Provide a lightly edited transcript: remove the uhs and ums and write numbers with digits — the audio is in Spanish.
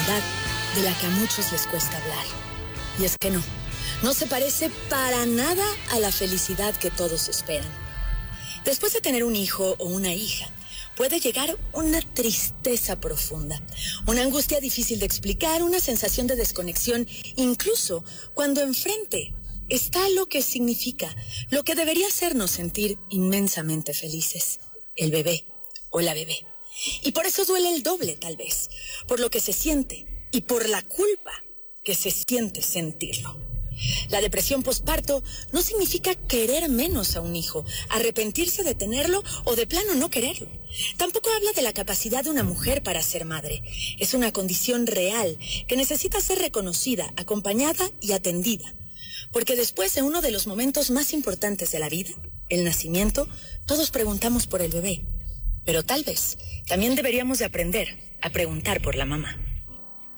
felicidad de la que a muchos les cuesta hablar. Y es que no se parece para nada a la felicidad que todos esperan. Después de tener un hijo o una hija, puede llegar una tristeza profunda, una angustia difícil de explicar, una sensación de desconexión, incluso cuando enfrente está lo que significa, lo que debería hacernos sentir inmensamente felices, el bebé o la bebé. Y por eso duele el doble, tal vez, por lo que se siente y por la culpa que se siente sentirlo. La depresión posparto no significa querer menos a un hijo, arrepentirse de tenerlo o de plano no quererlo. Tampoco habla de la capacidad de una mujer para ser madre. Es una condición real que necesita ser reconocida, acompañada y atendida. Porque después de uno de los momentos más importantes de la vida, el nacimiento, todos preguntamos por el bebé. Pero tal vez también deberíamos de aprender a preguntar por la mamá.